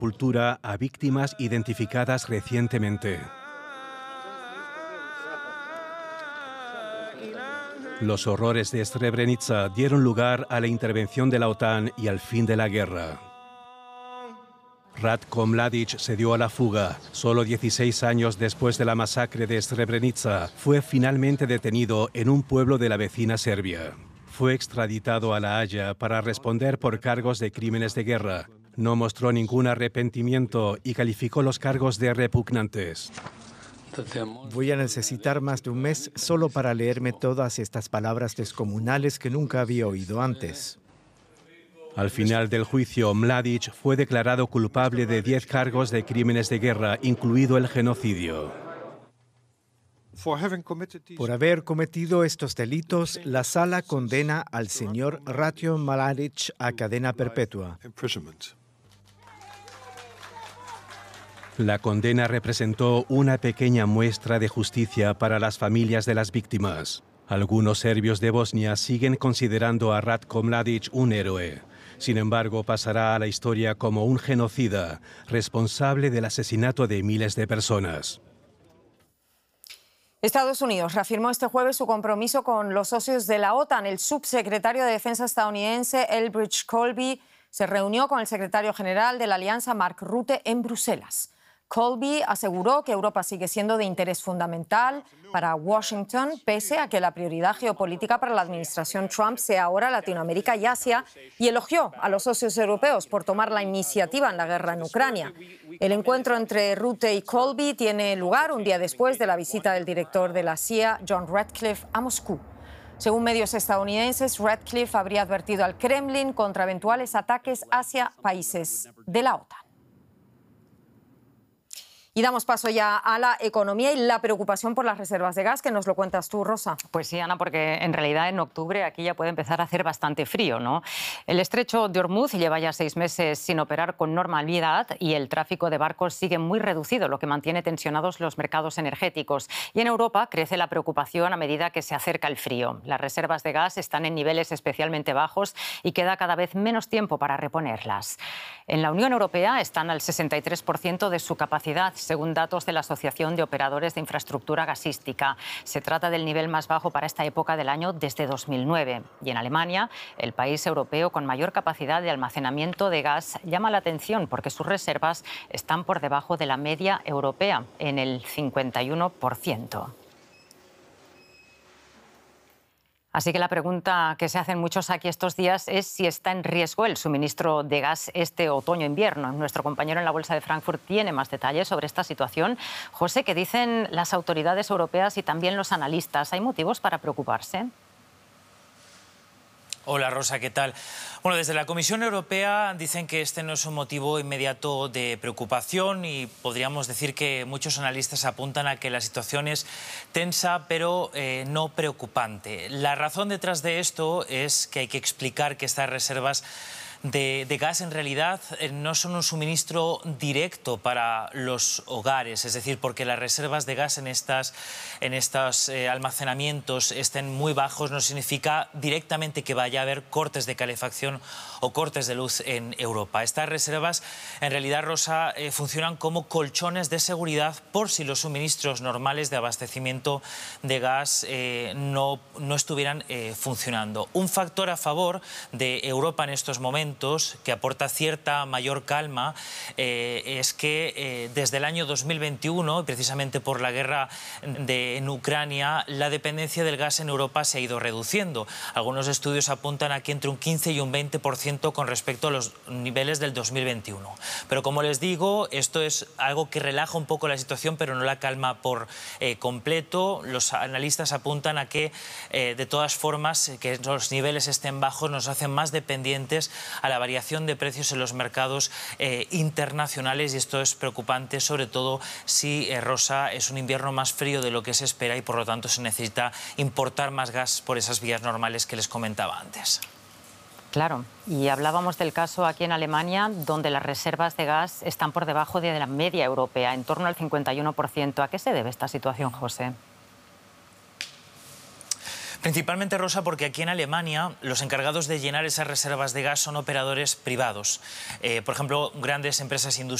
sepultura a víctimas identificadas recientemente. Los horrores de Srebrenica dieron lugar a la intervención de la OTAN y al fin de la guerra. Ratko Mladic se dio a la fuga. Solo 16 años después de la masacre de Srebrenica, fue finalmente detenido en un pueblo de la vecina Serbia. Fue extraditado a La Haya para responder por cargos de crímenes de guerra. No mostró ningún arrepentimiento y calificó los cargos de repugnantes. Voy a necesitar más de un mes solo para leerme todas estas palabras descomunales que nunca había oído antes. Al final del juicio, Mladic fue declarado culpable de 10 cargos de crímenes de guerra, incluido el genocidio. Por haber cometido estos delitos, la sala condena al señor Ratko Mladic a cadena perpetua. La condena representó una pequeña muestra de justicia para las familias de las víctimas. Algunos serbios de Bosnia siguen considerando a Ratko Mladic un héroe. Sin embargo, pasará a la historia como un genocida, responsable del asesinato de miles de personas. Estados Unidos reafirmó este jueves su compromiso con los socios de la OTAN. El subsecretario de Defensa estadounidense, Elbridge Colby, se reunió con el secretario general de la Alianza, Mark Rutte, en Bruselas. Colby aseguró que Europa sigue siendo de interés fundamental para Washington, pese a que la prioridad geopolítica para la administración Trump sea ahora Latinoamérica y Asia, y elogió a los socios europeos por tomar la iniciativa en la guerra en Ucrania. El encuentro entre Rutte y Colby tiene lugar un día después de la visita del director de la CIA, John Ratcliffe, a Moscú. Según medios estadounidenses, Ratcliffe habría advertido al Kremlin contra eventuales ataques hacia países de la OTAN. Y damos paso ya a la economía y la preocupación por las reservas de gas, que nos lo cuentas tú, Rosa. Pues sí, Ana, porque en realidad en octubre aquí ya puede empezar a hacer bastante frío, ¿no? El estrecho de Hormuz lleva ya 6 meses sin operar con normalidad y el tráfico de barcos sigue muy reducido, lo que mantiene tensionados los mercados energéticos. Y en Europa crece la preocupación a medida que se acerca el frío. Las reservas de gas están en niveles especialmente bajos y queda cada vez menos tiempo para reponerlas. En la Unión Europea están al 63% de su capacidad, según datos de la Asociación de Operadores de Infraestructura Gasística. Se trata del nivel más bajo para esta época del año desde 2009. Y en Alemania, el país europeo con mayor capacidad de almacenamiento de gas, llama la atención porque sus reservas están por debajo de la media europea, en el 51%. Así que la pregunta que se hacen muchos aquí estos días es si está en riesgo el suministro de gas este otoño-invierno. Nuestro compañero en la Bolsa de Frankfurt tiene más detalles sobre esta situación. José, ¿qué dicen las autoridades europeas y también los analistas? ¿Hay motivos para preocuparse? Hola Rosa, ¿qué tal? Bueno, desde la Comisión Europea dicen que este no es un motivo inmediato de preocupación y podríamos decir que muchos analistas apuntan a que la situación es tensa pero no preocupante. La razón detrás de esto es que hay que explicar que estas reservas de gas en realidad no son un suministro directo para los hogares, es decir, porque las reservas de gas en estos almacenamientos estén muy bajos no significa directamente que vaya a haber cortes de calefacción o cortes de luz en Europa. Estas reservas en realidad, Rosa, funcionan como colchones de seguridad por si los suministros normales de abastecimiento de gas no estuvieran funcionando. Un factor a favor de Europa en estos momentos que aporta cierta mayor calma es que desde el año 2021, precisamente por la guerra en Ucrania, la dependencia del gas en Europa se ha ido reduciendo. Algunos estudios apuntan a que entre un 15 y un 20% con respecto a los niveles del 2021. Pero como les digo, esto es algo que relaja un poco la situación, pero no la calma por completo. Los analistas apuntan a que, de todas formas, que los niveles estén bajos nos hacen más dependientes a la variación de precios en los mercados internacionales, y esto es preocupante, sobre todo si, Rosa, es un invierno más frío de lo que se espera y por lo tanto se necesita importar más gas por esas vías normales que les comentaba antes. Claro, y hablábamos del caso aquí en Alemania, donde las reservas de gas están por debajo de la media europea, en torno al 51%. ¿A qué se debe esta situación, José? Principalmente, Rosa, porque aquí en Alemania los encargados de llenar esas reservas de gas son operadores privados. Por ejemplo, grandes empresas industriales